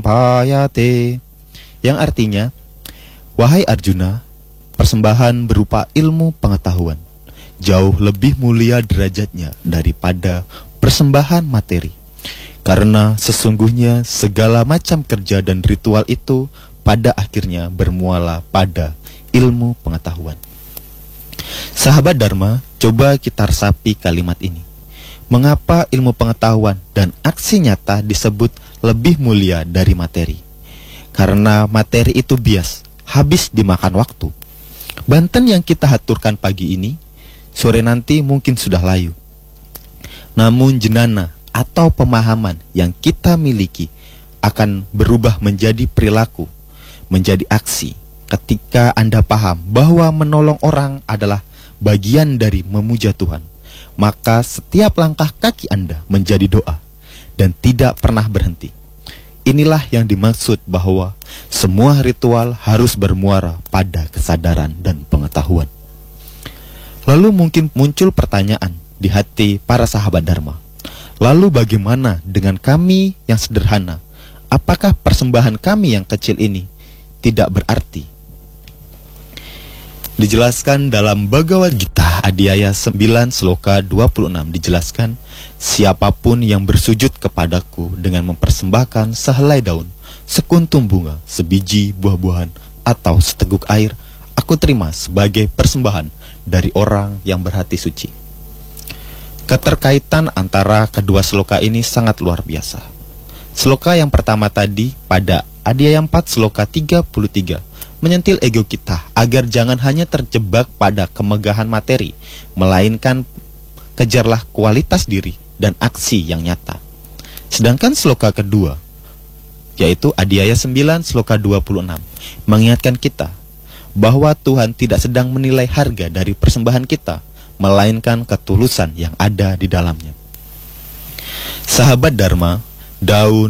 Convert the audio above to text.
Payate, yang artinya, wahai Arjuna, persembahan berupa ilmu pengetahuan jauh lebih mulia derajatnya daripada persembahan materi. Karena sesungguhnya segala macam kerja dan ritual itu pada akhirnya bermuara pada ilmu pengetahuan. Sahabat Dharma, coba kita resapi kalimat ini. Mengapa ilmu pengetahuan dan aksi nyata disebut lebih mulia dari materi? Karena materi itu bias, habis dimakan waktu. Banten yang kita haturkan pagi ini, sore nanti mungkin sudah layu. Namun jenana atau pemahaman yang kita miliki akan berubah menjadi perilaku, menjadi aksi. Ketika Anda paham bahwa menolong orang adalah bagian dari memuja Tuhan, maka setiap langkah kaki Anda menjadi doa dan tidak pernah berhenti. Inilah yang dimaksud bahwa semua ritual harus bermuara pada kesadaran dan pengetahuan. Lalu mungkin muncul pertanyaan di hati para sahabat Dharma. Lalu bagaimana dengan kami yang sederhana? Apakah persembahan kami yang kecil ini tidak berarti? Dijelaskan dalam Bhagavad Gita Adhyaya 9 Sloka 26 dijelaskan, siapapun yang bersujud kepadaku dengan mempersembahkan sehelai daun, sekuntum bunga, sebiji buah-buahan, atau seteguk air, aku terima sebagai persembahan dari orang yang berhati suci. Keterkaitan antara kedua sloka ini sangat luar biasa. Sloka yang pertama tadi pada Adhyaya 4 Sloka 33 menyentil ego kita agar jangan hanya terjebak pada kemegahan materi, melainkan kejarlah kualitas diri dan aksi yang nyata. Sedangkan sloka kedua, yaitu Adhyaya 9 Sloka 26, mengingatkan kita bahwa Tuhan tidak sedang menilai harga dari persembahan kita, melainkan ketulusan yang ada di dalamnya. Sahabat Dharma, daun